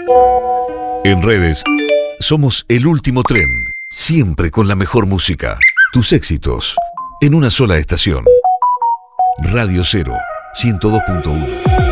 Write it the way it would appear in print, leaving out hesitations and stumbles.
En redes, somos El Último Tren, siempre con la mejor música. Tus éxitos, en una sola estación. Radio 0, 102.1.